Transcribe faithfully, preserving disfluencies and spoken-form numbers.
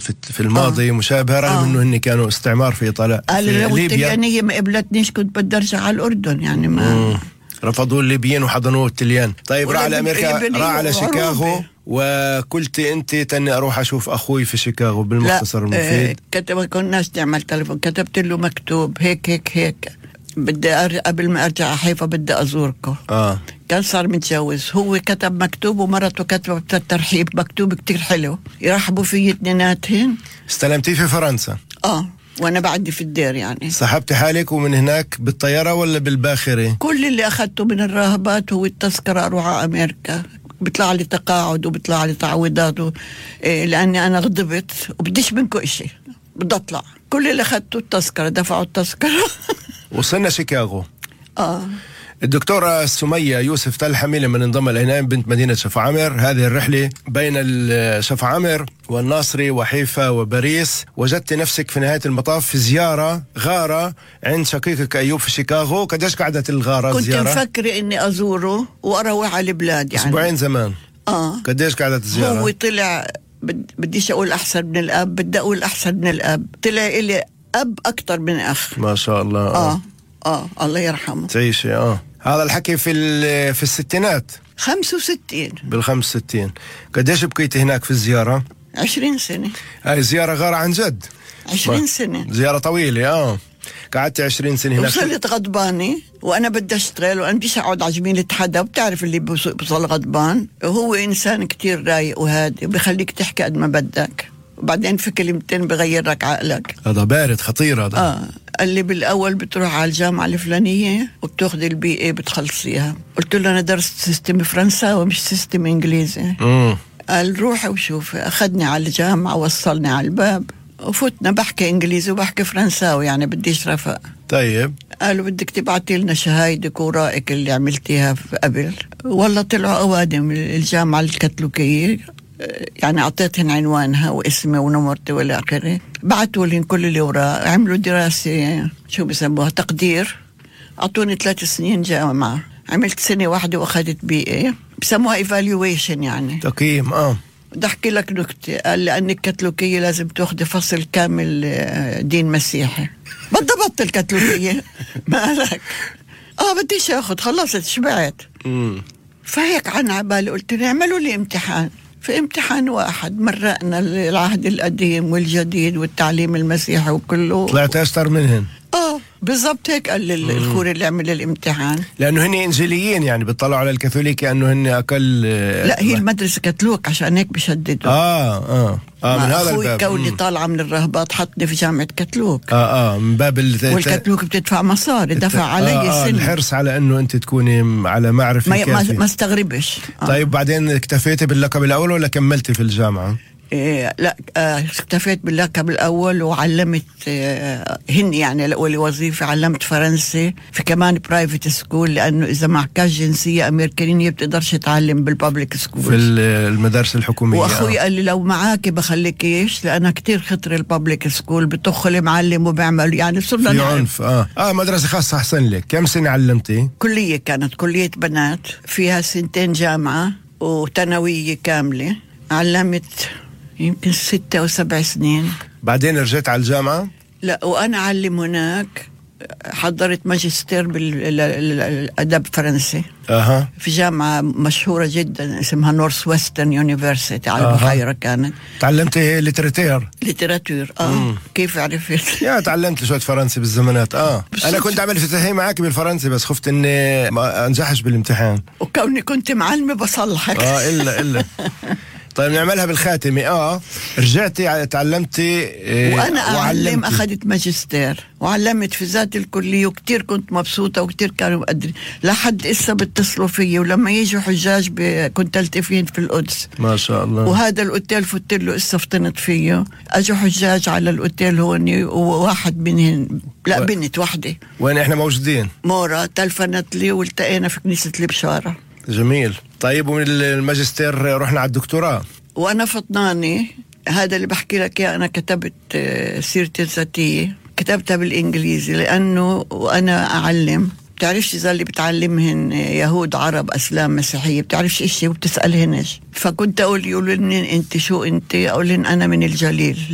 في في الماضي آه. مشابهة رغم آه. إنه هن كانوا استعمار في إيطاليا. قال لو التليانية ما قبلتنيش كنت بدي أرجع على الأردن يعني ما مم. رفضوا الليبيين وحضنوه التليان. طيب راح على أمريكا، راح على شيكاغو، وقلت أنت تاني أروح أشوف أخوي في شيكاغو بالمختصر المفيد. اه كتب كناش تعمل تليفون، كتبت له مكتوب هيك هيك هيك بدي أر... قبل ما أرجع على حيفا بدي أزوركم. آه. كان صار متجوز، هو كتب مكتوب ومرته كتبت الترحيب مكتوب كتير حلو، يرحبوا فيه اثنيناتهم. استلمتيه في فرنسا؟ آه وأنا بعدي في الدير يعني. سحبت حالك ومن هناك بالطيارة ولا بالباخرة؟ كل اللي أخذته من الراهبات هو التذكرة أروح على أمريكا، بيطلع لي تقاعد وبيطلع لي تعويضات و... إيه لأني أنا غضبت وبديش منكم إشي، بدي أطلع. كل اللي أخذته التذكرة، دفعوا التذكرة. وصلنا شيكاغو. آه. الدكتورة سمية يوسف تلحمي لما انضم إلينا بنت مدينة شفعمر، هذه الرحلة بين شفعمر والناصري وحيفا وباريس، وجدت نفسك في نهاية المطاف في زيارة غارة عند شقيقك أيوب في شيكاغو. قديش قعدت الغارة كنت الزيارة؟ كنت مفكرة إني أزوره وأروح على البلاد يعني. أسبوعين زمان. آه. قديش قعدت الزيارة؟ هو طلع بد... بديش أقول أحسن من الأب، بدي أقول أحسن من الأب، طلع إلي أب أكتر من أخ. ما شاء الله. آه. آه. آه الله يرحمه. تعيشي. آه هذا الحكي في في الستينات. خمسة وستين. بالخمس ستين. قديش بقيتي هناك في الزيارة؟ عشرين سنة. هاي زيارة غارة عن جد. عشرين سنة. زيارة طويلة. آه قعدت عشرين سنة هناك. وصلت غضباني وأنا بدي أشتغل وأنا بديش أقعد على جميلة حدا، وبتعرف اللي بوصل غضبان، وهو إنسان كتير رايق وهادي وبيخليك تحكي قد ما بدك، وبعدين في كلمتين بغير لك عقلك. هذا بارد خطير هذا. آه قال لي بالأول بتروح على الجامعة الفلانية وبتاخذ البي اي بتخلصيها. قلت له أنا درست سيستم فرنساوي مش سيستم إنجليزي. مم. قال روحي وشوفي. أخذني على الجامعة وصلني على الباب وفتنا بحكي إنجليزي وبحكي فرنساوي يعني بديش رفق. طيب قالوا بدك تبعتي لنا شهايدك ورائك اللي عملتيها قبل. والله طلعوا أوادم الجامعة الكاثوليكية يعني، أعطيتهن عنوانها واسمي ونمرتي والى آخره، بعتوا لي كل اللي وراء، عملوا دراسة شو بسموها تقدير، أعطوني ثلاث سنين جامعة، عملت سنة واحدة وأخذت بي اي بسموها evaluation يعني تقييم. آه بدي أحكي لك نكتة، قال لأنك كاثوليكية لازم تأخذي فصل كامل دين مسيحي. بدي أبطل كاثوليكية. مالك؟ آه بديش أخذ، خلصت شبعت. فهيك عن عبالي قلت لي اعملوا لي امتحان. في امتحان واحد مرقنا العهد القديم والجديد والتعليم المسيحي وكله، طلعت أشطر منهن. اه بالضبط هيك قال الخور اللي عمل الامتحان، لأنه هن إنجيليين يعني بيطلعوا على الكاثوليك أنه هن أقل. لا هي المدرسة كاثوليك عشان هيك بشددوا. آه آه آه من هذا الباب. كوني طالعة من الرهبات حطني في جامعة كاثوليك. آه آه من باب ال والكاثوليك بتدفع مصاري، دفع علي آه آه سنة. الحرص على أنه أنت تكوني على معرفة ما, ما, ما استغربش. آه. طيب بعدين اكتفيتي باللقب الأول ولا كملتي في الجامعة؟ إيه لا آه اكتفيت باللقب الأول وعلمت آه هن يعني لأولي وظيفة علمت فرنسي في كمان برايفت سكول، لأنه إذا معكاش جنسية أمريكانية بتقدرش تعلم بالبابليك سكول في المدارس الحكومية. وأخوي آه. قال لي لو معاكي بخليكيش لأنها كتير خطر البابليك سكول، بتدخل معلم وبعمل يعني صرنا في عنف. آه. آه مدرسة خاصة أحسن لك. كم سنة علمتي؟ كلية كانت كلية بنات فيها سنتين جامعة وثانوية كاملة، علمت يمكن ستة أو سبع سنين. بعدين رجعت على الجامعة؟ لا وأنا أعلم هناك، حضرت ماجستير بالأدب الفرنسي. أها. في جامعة مشهورة جدا اسمها نورث ويسترن يونيفرسيتي على البحيرة. أه. كانت تعلمتي ليتراتير ليتراتير اه مم. كيف عرفت؟ يا تعلمت شوية فرنسي بالزمانات. اه أنا كنت عمل افتتاحية معاك بالفرنسي بس خفت إني ما أنجحش بالامتحان، وكوني كنت معلمة بصلحك. اه إلا إلا طيب نعملها بالخاتمة. اه رجعتي تعلمتي إيه وانا اعلم، اخذت ماجستير وعلمت في ذات الكلية وكتير كنت مبسوطة وكتير كانوا مقدرين، لحد إسا بيتصلوا فيي ولما يجوا حجاج ب... كنت التفين في القدس ما شاء الله، وهذا الأوتيل فت له إسا فطنت فيه، اجوا حجاج على الأوتيل هوني وواحد منهن لا و... بنت واحدة وين احنا موجودين مورا تلفنت لي والتقينا في كنيسة البشارة. جميل. طيب ومن الماجستير رحنا على الدكتوراه وانا فطناني، هذا اللي بحكي لك اياه، انا كتبت سيرتي الذاتيه كتبتها بالانجليزي لانه وانا اعلم بتعرفش اذا اللي بتعلمهن يهود عرب اسلام مسيحيه بتعرفش اشي وبتسالهنش، فكنت اقول يقولوا لي انت شو انت، اقول لهم انا من الجليل.